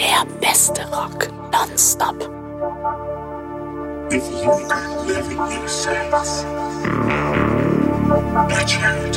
Der beste Rock. Nonstop. If you could live in your sense, that you